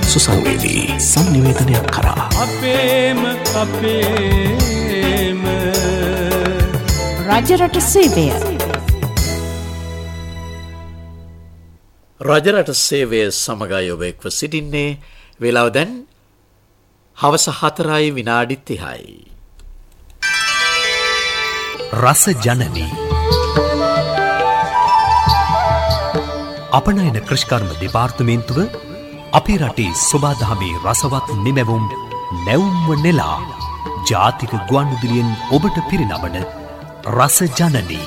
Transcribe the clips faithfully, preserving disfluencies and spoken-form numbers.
සුසංවේදී සංනිවේදනයක් කරා අපේම අපේම රජරට සේවය රජරට සේවය සමගයි ඔබ එක්ව සිටින්නේ. වේලාව දැන් හවස හතරයි විනාඩි තිහයි. රස ජනනී අපනයන කෘෂිකර්ම දෙපාර්තමේන්තුව අපේ රටේ සොබාදහමේ රසවත් නිමැවුම් නැවුම්ව නෙලා ජාතික ගුවන්විදුලියෙන් ඔබට පිරිනමන රස ජනනී.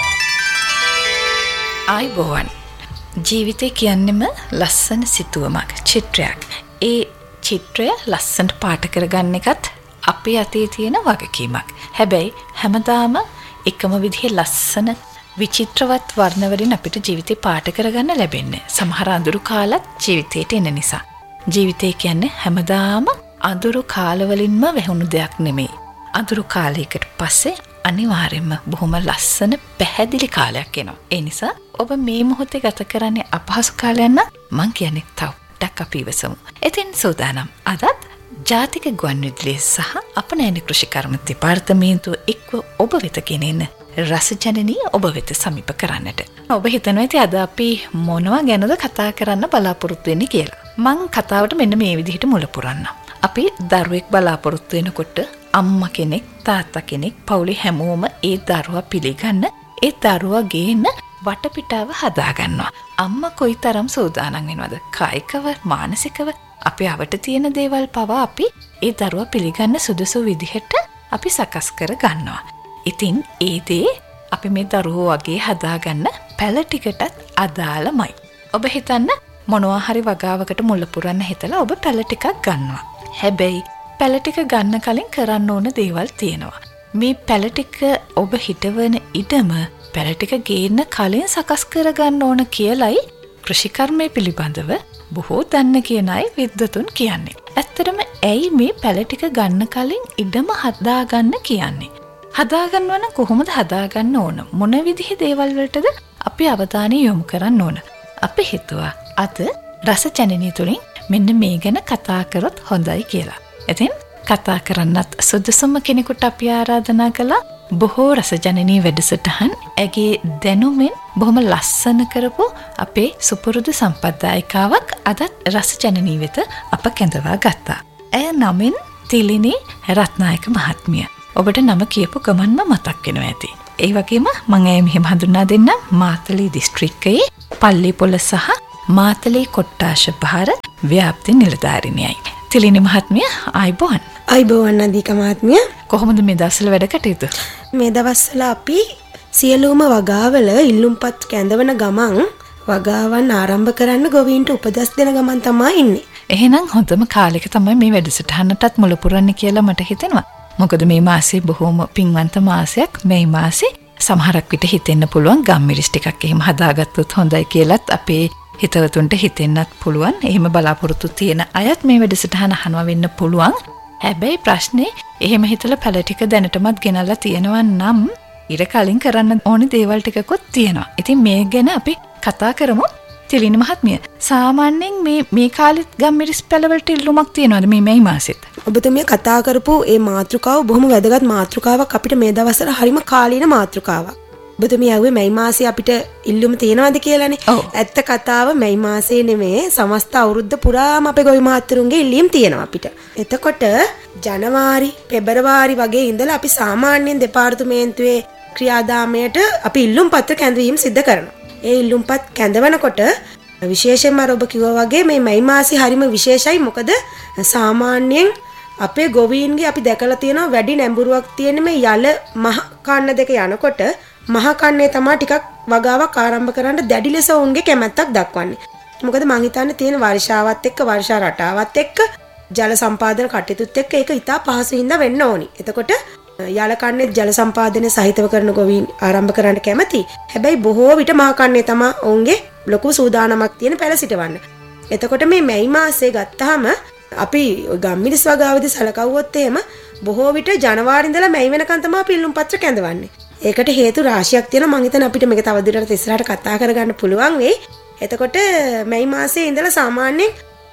ආයුබෝවන්. ජීවිතය කියන්නෙම ලස්සන සිතුවමක්, චිත්‍රයක්. ඒ චිත්‍රය ලස්සනට පාට කරගන්න එකත් අපේ අතේ තියෙන වගකීමක්. හැබැයි හැමදාම එකම විදිහේ ලස්සන විචිත්‍රවත් වර්ණවලින් අපිට ජීවිතේ පාට කරගන්න ලැබෙන්නේ. සමහර අඳුරු කාලත් ජීවිතේට එන නිසා. ජීවිතය කියන්නේ හැමදාම අඳුරු කාලවලින්ම වැහුණු දෙයක් නෙමෙයි. අඳුරු කාලයකට පස්සේ අනිවාර්යයෙන්ම බොහොම ලස්සන පැහැදිලි කාලයක් එනවා. ඒ නිසා ඔබ මේ මොහොතේ ගත කරන්නේ අපහසු කාලයක් නම් මං කියන්නේ තව ඩක් අපි ඉවසමු. එතින් සෝදානම් අදත් ජාතික ගුවන්විදුලිය සහ අපනයන කෘෂිකර්ම දෙපාර්තමේන්තුව එක්ව ඔබ වෙත ගෙනෙන රසජනනී ඔබ වෙත සමීප කරන්නට. ඔබ හිතනවා ඇති අද අපි මොනවා ගැනද කතා කරන්න බලාපොරොත්තු වෙන්නේ කියලා. මං කතාවට මෙන්න මේ විදිහට මුල පුරන්නම්. අපි දරුවෙක් බලාපොරොත්තු වෙනකොට අම්මා කෙනෙක්, තාත්තා කෙනෙක්, පවුලේ හැමෝම ඒ දරුවා පිළිගන්න, ඒ දරුවා ගේන වටපිටාව හදා ගන්නවා. අම්මා කොයිතරම් සූදානම් වෙනවද? කායිකව, මානසිකව අපි අවට තියෙන දේවල් පවා අපි ඒ දරුවා පිළිගන්න සුදුසු විදිහට අපි සකස් කර ගන්නවා. ඉතින් ඒ දේ අපි මේ දරුවෝ වගේ හදාගන්න පැල ටිකටත් අදාළමයි. ඔබ හිතන්න මොනවා හරි වගාවකට මුල පුරන්න හිතලා ඔබ පැල ටිකක් ගන්නවා. හැබැයි පැල ටික ගන්න කලින් කරන්න ඕන දේවල් තියෙනවා. මේ පැල ටික ඔබ හිටවන ඉඩම පැල ටික ගේන්න කලින් සකස් කරගන්න ඕන කියලයි කෘෂිකර්මය පිළිබඳව බොහෝ දන්න කියන අය විද්වතුන් කියන්නේ. ඇත්තටම ඇයි මේ පැල ටික ගන්න කලින් ඉඩම හදාගන්න කියන්නේ? හදාගන්නවා නම් කොහොමද හදාගන්න ඕන? මොන විදිහේ දේවල් වලටද අපි අවධානය යොමු කරන්න ඕන? අපි හිතුවා අද රසජනනී තුලින් මෙන්න මේ ගැන කතා කරොත් හොඳයි කියලා. ඉතින් කතා කරන්නත් සුදුසුම කෙනෙකුට අපි ආරාධනා කළා. බොහෝ රසජනනී වැඩසටහන් ඇගේ දැනුමෙන් බොහොම ලස්සන කරපු අපේ සුපුරුදු සම්පත්දායිකාවක් අදත් රසජනනී වෙත අප කැඳවා ගත්තා. ඇය නමින් තිලිනී රත්නායක මහත්මිය. ඔබට නම කියපු ගමන්ම මතක් වෙනවා ඇති. ඒ වගේම මම ඇය මෙහෙම හඳුන්වා දෙන්නම්. මාතලේ දිස්ත්‍රික්කයේ පල්ලිපොළ සහ මාතලේ කොට්ටාශ භාර ව්‍යාප්ති නිලධාරිනියයි. තිලිනී මහත්මිය ආයුබෝවන්. ආයුබෝවන් නදීක මහත්මිය. කොහොමද මේ දවස්වල වැඩ කටයුතු? මේ දවස්වල අපි සියලුම වගාවල ඉල්ලුම්පත් කැඳවන ගමන් වගාවන් ආරම්භ කරන්න ගොවීන්ට උපදෙස් දෙන ගමන් තමයි ඉන්නේ. එහෙනම් හොඳම කාලෙක තමයි මේ වැඩසටහනටත් මුල පුරන්න කියලා මට හිතෙනවා. මොකද මේ මාසේ බොහොම පින්වන්ත මාසයක්. මේ මාසේ සමහරක් විට හිතෙන්න පුළුවන් ගම්මිරිස් ටිකක් එහෙම හදාගත්තොත් හොඳයි කියලාත් අපේ හිතවතුන්ට හිතෙන්නත් පුළුවන්. එහෙම බලාපොරොත්තු තියෙන අයත් මේ වැඩසටහන අහනවා වෙන්න පුළුවන්. හැබැයි ප්‍රශ්නේ එහෙම හිතලා පැල ටික දැනටමත් ගෙනල්ලා තියෙනවා නම් ඊට කලින් කරන්න ඕනේ දේවල් ටිකකුත් තියෙනවා. ඉතින් මේ ගැන අපි කතා කරමු. තිලිනී මහත්මිය, සාමාන්‍යයෙන් මේ මේ කාලෙත් ගම්මිරිස් පැලවලට ඉල්ලුමක් තියෙනවද මේ මේ මාසෙත්? ඔබතුමිය කතා කරපු ඒ මාතෘකාව බොහොම වැදගත් මාතෘකාවක්. අපිට මේ දවස්වල හරිම කාලීන මාතෘකාවක්. ඔබතුමිය ආවේ මේ මාසේ අපිට ඉල්ලුම තියෙනවද කියලානේ. ඇත්ත කතාව මේ මාසේ නෙමෙයි, සමස්ත අවුරුද්ද පුරාම අපේ ගොවි මාතෘන්ගේ ඉල්ලීම් තියෙනවා අපිට. එතකොට ජනවාරි, පෙබරවාරි වගේ ඉඳලා අපි සාමාන්‍යයෙන් දෙපාර්තමේන්තුවේ ක්‍රියාදාමයට අපි ඉල්ලුම් පත්‍ර කැඳවීම සිදු කරනවා. ඒ ඉල්ලුම්පත් කැඳවනකොට විශේෂයෙන්ම ඔබ කිව්වා වගේ මේ මේ මාසේ හරිම විශේෂයි. මොකද සාමාන්‍යයෙන් අපේ ගොවීන්ගේ අපි දැකලා තියෙනවා වැඩි නැඹුරුවක් තියෙන මේ යල මහ කන්න දෙක යනකොට මහ කන්නේ තමයි ටිකක් වගාවක් ආරම්භ කරන්න දැඩි ලෙස ඔවුන්ගේ කැමැත්තක් දක්වන්නේ. මොකද මං හිතන්නේ තියෙන වර්ෂාවත් එක්ක, වර්ෂා රටාවත් එක්ක, ජල සම්පාදන කටයුතුත් එක්ක ඒක ඉතා පහසුවෙන්ද වෙන්න ඕනි. එතකොට යල කන්නේ ජල සම්පාදනය සහිතව කරන ගොවීන් ආරම්භ කරන්න කැමති. හැබැයි බොහෝ විට මහ කන්නේ තමයි ඔවුන්ගේ ලොකු සූදානමක් තියෙන පැල සිටවන්න. එතකොට මේ මැයි මාසේ ගත්තාම අපි ගම්මිරිස් වගාවේදී සලකවුවොත් එහෙම බොහෝ විට ජනවාරි ඉඳලා මැයි වෙනකන් තමයි අපි ඉල්ලුම් පත්‍ර කැඳවන්නේ. ඒකට හේතු රාශියක් තියෙනවා. මම හිතන්නේ අපිට මේක තවදුරටත් ඉස්සරහට කතා කරගන්න පුළුවන් වෙයි. එතකොට මැයි මාසයේ ඉඳලා සාමාන්‍යයෙන්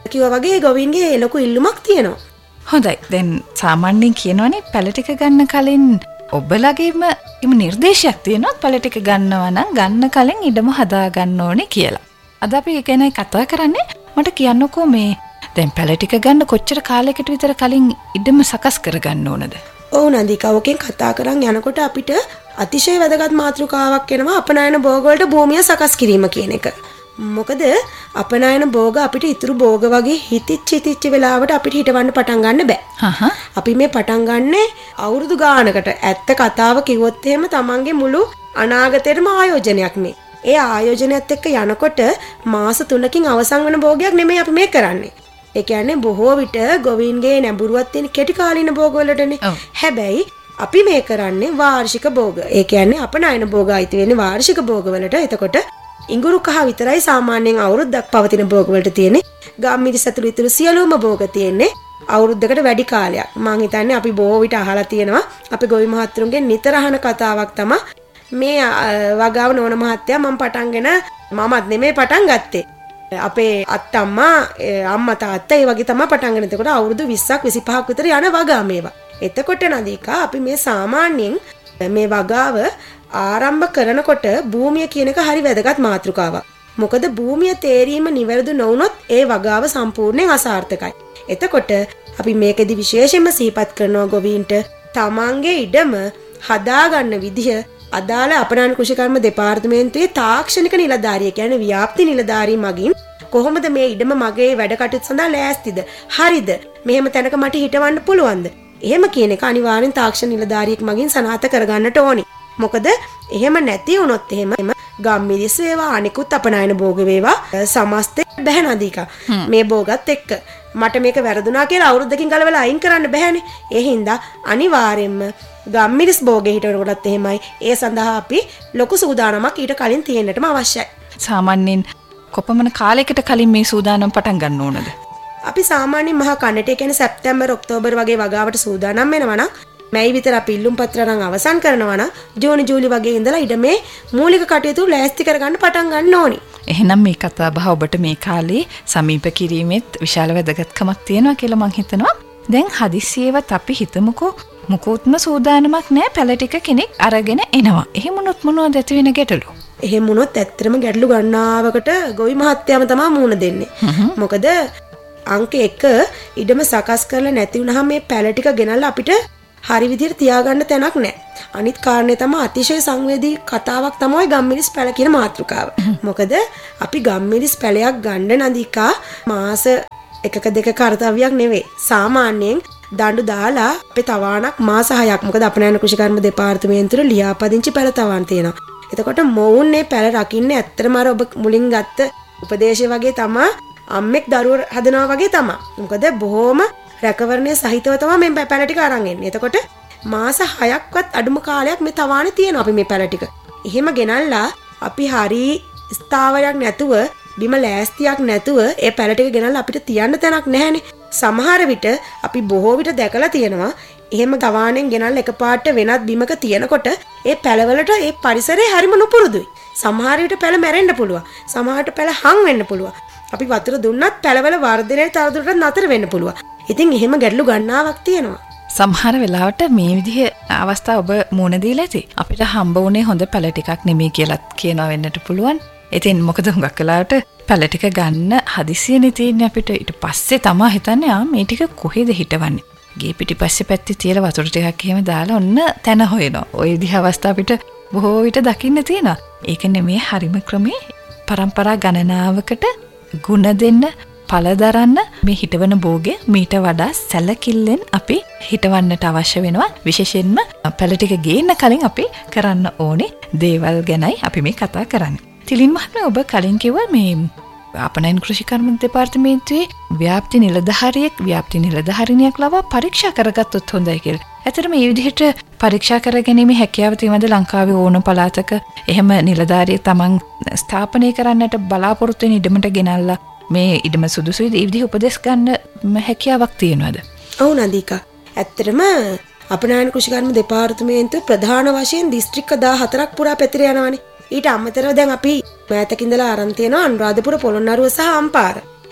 කිව්වා වගේ ගොවීන්ගේ ලොකු ඉල්ලුමක් තියෙනවා. හොඳයි. දැන් සාමාන්‍යයෙන් කියනවනේ පැල ටික ගන්න කලින් ඔබලගේම ඉම නිර්දේශයක් තියෙනවා පැල ටික ගන්නවා නම් ගන්න කලින් ඉඩම හදා ගන්න ඕනේ කියලා. අද අපි ඒ ගැනයි කතා කරන්නේ. මට කියන්නකෝ මේ දැන් පැල ටික ගන්න කොච්චර කාලයකට විතර කලින් ඉඩම සකස් කරගන්න ඕනද? ඔව් නන්දිකා, ඔකෙන් කතා කරන් යනකොට අපිට අතිශය වැදගත් මාතෘකාවක් එනවා අපනයන භෝග වලට භූමිය සකස් කිරීම කියන එක. මොකද අපනයන භෝග අපිට ඉතුරු භෝග වගේ හිතිච්ච හිතිච්ච වෙලාවට අපිට හිටවන්න පටන් ගන්න බෑ. අපි මේ පටන් ගන්නේ අවුරුදු ගානකට. ඇත්ත කතාව කිව්වොත් එහෙම තමන්ගේ මුළු අනාගතේටම ආයෝජනයක් මේ. ඒ ආයෝජනයත් එක්ක යනකොට මාස තුනකින් අවසන් වෙන භෝගයක් නෙමෙයි අපි මේ කරන්නේ. ඒ කියන්නේ බොහෝ විට ගොවීන්ගේ නැඹුරුවක් තියෙන කෙටි කාලින භෝග වලටනේ. හැබැයි අපි මේ කරන්නේ වාර්ෂික භෝග. ඒ කියන්නේ අපනයන භෝග අයිති වෙන්නේ වාර්ෂික භෝග වලට. එතකොට ඉඟුරු කහ විතරයි සාමාන්‍යයෙන් අවුරුද්දක් පවතින භෝග වලට තියෙන්නේ. ගම්මිරිස් ඇතුළු ඉතුරු සියලුම භෝග තියෙන්නේ අවුරුද්දකට වැඩි කාලයක්. මම හිතන්නේ අපි බොහෝ විට අහලා තියෙනවා. අපි ගොවි මහත්තුරුන්ගෙන් නිතර අහන කතාවක් තමයි මේ වගාව නෝන මහත්තයා මම පටන්ගෙන මමත් නෙමෙයි පටන් ගත්තේ. අපේ අත්තම්මා අම්මා තාත්තා ඒ වගේ තමයි පටන් ගන්න. එතකොට අවුරුදු විස්සක් විසිපහක් විතර යන වගා මේවා. එතකොට නදීකා අපි මේ සාමාන්‍යයෙන් මේ වගාව ආරම්භ කරනකොට භූමිය කියන එක හරි වැදගත් මාතෘකාවක්. මොකද භූමිය තේරීම නිවැරදි නොවුනොත් ඒ වගාව සම්පූර්ණයෙන් අසාර්ථකයි. එතකොට අපි මේකෙදි විශේෂයෙන්ම සිහිපත් කරනවා ගොවීන්ට තමන්ගේ ඉඩම හදාගන්න විදිහ අදාළ අපනයන කෘෂිකර්ම දෙපාර්තමේන්තුවේ තාක්ෂණික නිලධාරිය කියන්නේ ව්‍යාප්ති නිලධාරී මගින් කොහොමද මේ ඉඩම මගේ වැඩ කටයුතු සඳහා ලෑස්තිද? හරිද? මෙහෙම තැනක මට හිටවන්න පුළුවන්ද? එහෙම කියන එක අනිවාර්යෙන් තාක්ෂණ නිලධාරියෙක් මගින් සනාථ කරගන්නට ඕනි. මොකද එහෙම නැති වුණොත් එහෙම ගම්මිරිස් වේවා අනිකුත් අපනයන භෝග වේවා සමස්තේ බැහැ නදීකා. මේ භෝගත් එක්ක මට මේක වැරදුනා කියලා අවුරුද්දකින් ගලවලා අයින් කරන්න බැහැනේ. ඒ හින්දා අනිවාර්යෙන්ම ගම්මිරිස් භෝගේ හිටවනකොටත් එහෙමයි. ඒ සඳහා අපි ලොකු සූදානමක් ඊට කලින් තියෙන්නටම අවශ්‍යයි. සාමාන්‍යයෙන් කොපමණ කාලයකට කලින් මේ සූදානම් පටන් ගන්න ඕනද? අපි සාමාන්‍යයෙන් මහා කන්නට ඒ කියන්නේ සැප්තැම්බර් ඔක්තෝබර් වගේ වගාවට සූදානම් වෙනවා නම් මැයි විතර අපි ඉල්ලුම් පත්‍ර අරන් අවසන් කරනවා නම් ජූනි ජූලි වගේ ඉඳලා ඉඩ මේ මූලික කටයුතු ලෑස්ති කරගන්න පටන් ගන්න ඕනි. එහෙනම් මේ කතා බහ ඔබට මේ කාලේ සමීප කිරීමෙත් විශාල වැදගත්කමක් තියෙනවා කියලා මං හිතනවා. දැන් හදිස්සියේවත් අපි හිතමුකෝ මොකොත්ම සූදානමක් නැහැ පැල ටික කෙනෙක් අරගෙන එනවා. එහෙම වුණොත් මොනවද ඇති වෙන ගැටලු? එහෙම වුණොත් ඇත්තටම ගැටලු ගන්නාවකට ගොවි මහත්තයාම තමයි මුහුණ දෙන්නේ. මොකද අංක එක ඉඩම සකස් කරලා නැති වුනහම මේ පැල ටික ගෙනල්ලා අපිට හරි විදිහට තියාගන්න තැනක් නැහැ. අනිත් කාරණේ තමයි අතිශය සංවේදී කතාවක් තමයි ගම්මිරිස් පැල කියන මාතෘකාව. මොකද අපි ගම්මිරිස් පැලයක් ගන්න නදීකා මාස එකක දෙක කාර්යයක් නෙවෙයි. සාමාන්‍යයෙන් දඬු දාලා අපේ තවාණක් මාස හයක්. මොකද අපනයන කෘෂිකර්ම දෙපාර්තමේන්තුවේ ලියාපදිංචි පැල තවාණ තියෙනවා. එතකොට මොවුන් මේ පැල රකින්නේ ඇත්තටම අර ඔබ මුලින් ගත්ත උපදේශය වගේ තමයි අම්මෙක් දරුවෝ හදනවා වගේ තමයි. මොකද බොහොම රැකවරණයේ සහිතව තමයි මේ පැල ටික අරන් එන්නේ. එතකොට මාස හයක්වත් අඩුම කාලයක් මේ තවාණේ තියෙනවා අපි මේ පැල ටික. එහෙම ගෙනල්ලා අපි හරි ස්ථාවරයක් නැතුව බිම ලෑස්තියක් නැතුව ඒ පැල ටික ගෙනල්ලා අපිට තියන්න තැනක් නැහැනේ. සමහර විට අපි බොහෝ විට දැකලා තියෙනවා එහෙම තවාණෙන් ගෙනල්ලා එකපාරට වෙනත් බිමක තියනකොට ඒ පැලවලට ඒ පරිසරය හරිම නුපුරුදුයි. සමහර විට පැල මැරෙන්න පුළුවන්. සමහරට පැල හං වෙන්න පුළුවන්. අපි වතුර දුන්නත් පැලවල වර්ධනය තවදුරටත් නතර වෙන්න පුළුවන්. ඉතින් එහෙම ගැටලු ගන්නාවක් තියෙනවා. සමහර වෙලාවට මේ විදිහ අවස්ථා ඔබ මුණ දීලා ඇති. අපිට හම්බ වුණේ හොඳ පැල ටිකක් නෙමෙයි කියලා කියනවා වෙන්නට පුළුවන්. ඉතින් මොකද හුඟක් වෙලාවට පැල ටික ගන්න හදිසියෙනේ තියෙන්නේ අපිට. ඊට පස්සේ තමයි හිතන්නේ ආ මේ ටික කොහෙද හිටවන්නේ. ගේ පිටිපස්සේ පැත්තේ තියලා වතුර ටිකක් එහෙම දාලා ඔන්න තැන හොයනවා. ওই විදිහ අවස්ථා අපිට බොහෝ විට දකින්න තියෙනවා. ඒක නෙමෙයි හරිම ක්‍රමේ පරම්පරා ගණනාවකට ගුණ දෙන්න පළ දරන්න මේ හිටවන භෝගේ මීට වඩා සැලකිල්ලෙන් අපි හිටවන්නට අවශ්‍ය වෙනවා. විශේෂයෙන්ම පැල ටික ගේන්න කලින් අපි කරන්න ඕනේ දේවල් ගැනයි අපි මේ කතා කරන්නේ. තිලින් මහත්මයා ඔබ කලින් කිව්වා මේ අපනයන කෘෂිකර්ම දෙපාර්තමේන්තුවේ ව්‍යාප්ති නිලධාරියෙක් ව්‍යාප්ති නිලධාරිනියක් ලවා පරීක්ෂා කරගත්තොත් හොඳයි කියලා. ඇත්තටම මේ විදිහට පරීක්ෂා කරගැනීමේ හැකියාව තියෙනවද ලංකාවේ ඕන පළාතක? එහෙම නිලධාරියෙක් තමන් ස්ථාපනය කරන්නට බලාපොරොත්තු වෙන ඉඩමට ගෙනල්ලා මේ ඉඩම සුදුසුයි ඒ විදිහ උපදෙස් ගන්න හැකියාවක් තියෙනවද? ඔව් නදීකා. ඇත්තටම අපනයන කෘෂිකර්ම දෙපාර්තමේන්තුව ප්‍රධාන වශයෙන් දිස්ත්‍රික්ක දාහතරක් පුරා පැතිර යනවානේ. ඊට අමතරව දැන් අපි මෑතක ඉඳලා ආරම්භ තියෙනවා අනුරාධපුර පොළොන්නරුව සහ අම්පාර.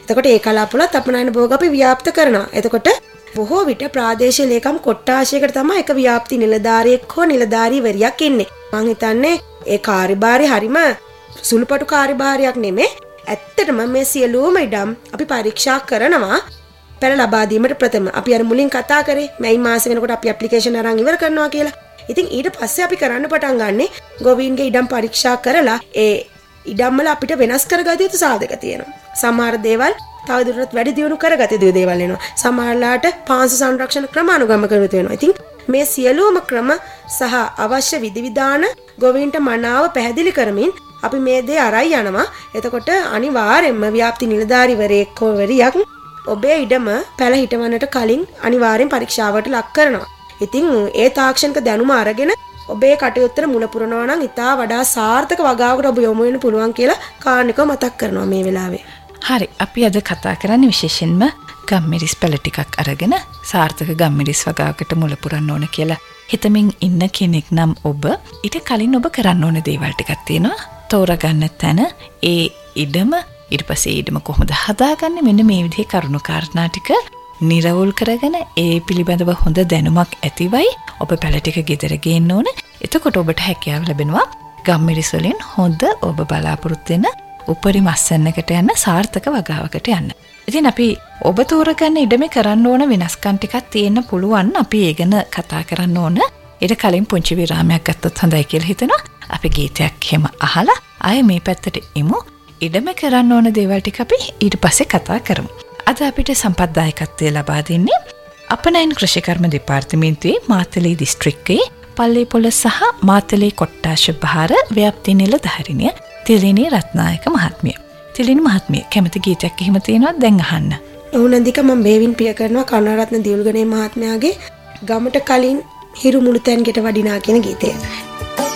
එතකොට ඒ කලාපවලත් අපනයන භෝග අපි ව්‍යාප්ත කරනවා. එතකොට බොහෝ විට ප්‍රාදේශීය ලේකම් කොට්ටාශයකට තමයි එක ව්‍යාප්ති නිලධාරියෙක් හෝ නිලධාරීවරියක් ඉන්නේ. මං හිතන්නේ ඒ කාර්යභාරය හරිම සුළුපටු කාර්යභාරයක් නෙමෙයි. ඇත්තටම මේ සියලුම ඉඩම් අපි පරීක්ෂා කරනවා පෙර ලබා දීමට ප්‍රථම. අපි අර මුලින් කතා කරේ මැයි මාසෙ වෙනකොට අපි ඇප්ලිකේෂන් අරන් ඉවර කරනවා කියලා. ඉතින් ඊට පස්සේ අපි කරන්න පටන් ගන්නෙ ගොවීන්ගේ ඉඩම් පරීක්ෂා කරලා ඒ ඉඩම් වල අපිට වෙනස් කරගත යුතු සාධක තියෙනවා. සමහර දේවල් තවදුරටත් වැඩි දියුණු කරගත යුතු දේවල් වෙනවා. සමහරලාට පාංශු සංරක්ෂණ ක්‍රම අනුගමනය කරනු වෙනවා. ඉතින් මේ සියලුම ක්‍රම සහ අවශ්‍ය විධිවිධාන ගොවීන්ට මනාව පැහැදිලි කරමින් අපි මේ දේ අරයි යනවා. එතකොට අනිවාර්යයෙන්ම ව්‍යාප්ති නිලධාරිවරයෙක් හෝ වරියක් ඔබේ ඉඩම පැල හිටවන්නට කලින් අනිවාර්යෙන් පරීක්ෂාවට ලක් කරනවා. ඉතින් ඒ තාක්ෂණික දැනුම අරගෙන ඔබේ කටයුත්තට මුල පුරනවා නම් ඉතා වඩා සාර්ථක වගාවකට ඔබ යොමු වෙන්න පුළුවන් කියලා කාරණිකව මතක් කරනවා මේ වෙලාවේ. හරි, අපි අද කතා කරන්නේ විශේෂයෙන්ම ගම්මිරිස් පැල ටිකක් අරගෙන සාර්ථක ගම්මිරිස් වගාවකට මුල පුරන්න ඕන කියලා හිතමින් ඉන්න කෙනෙක් නම් ඔබ ඊට කලින් ඔබ කරන්න ඕන දේවල් ටිකක් තියෙනවා. තෝරගන්න තැන, ඒ ඉඩම, ඊට පස්සේ ඉඩම කොහොමද හදාගන්නේ, මෙන්න මේ විදිහේ කරුණු කාරණා ටික නිරවුල් කරගෙන ඒ පිළිබඳව හොඳ දැනුමක් ඇතිවයි ඔබ පැල ටික ගෙදර ගේන්න ඕන. එතකොට ඔබට හැකියාව ලැබෙනවා ගම්මිරිස් වලින් හොඳ ඔබ බලාපොරොත්තු වෙන උපරිම අස්වැන්නකට යන සාර්ථක වගාවකට යන්න. ඉතින් අපි ඔබ තෝරගන්න ඉඩමේ කරන්න ඕන වෙනස්කම් ටිකක් තියෙන්න පුළුවන්. අපි ඒ ගැන කතා කරන්න ඕන. ඊට කලින් පුංචි විරාමයක් ගත්තොත් හොඳයි කියලා හිතෙනවා. අපි ගීතයක් එහෙම අහලා ආයෙ මේ පැත්තට එමු. ඉඩමේ කරන්න ඕන දේවල් ටික අපි ඊට පස්සේ කතා කරමු. අද අපිට සම්පත්දායකත්වය ලබා දෙන්නේ අපනයන කෘෂිකර්ම දෙපාර්තමේන්තුවේ මාතලේ දිස්ත්‍රික්කයේ පල්ලේපොළ සහ මාතලේ කොට්ටාශ භාර ව්‍යාප්ති නිලධාරිණිය තිලිනී රත්නායක මහත්මිය. තිලිනි මහත්මිය කැමති ගීතයක් එහෙම තියෙනවා දැන් අහන්න. ඔවුනන්දික මම බේවින් ප්‍රිය කරනවා කරුණාරත්න දියුල්ගනේ මහත්මයාගේ ගමට කලින් හිරු මුළුතැන්ගෙට වඩිනා කියන ගීතය.